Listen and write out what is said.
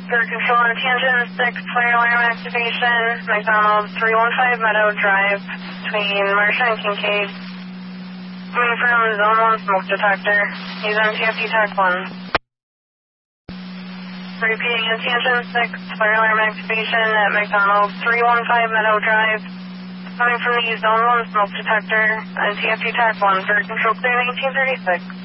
For control on tangent 6, fire alarm activation, McDonald 315 Meadow Drive, between Marcia and Kincaid. Coming from zone 1 smoke detector. He's on TFT TAC 1. Repeating in tangent 6, fire alarm activation at McDonald 315 Meadow Drive. Coming from the zone 1 smoke detector on TFT TAC 1 for control clear 1936.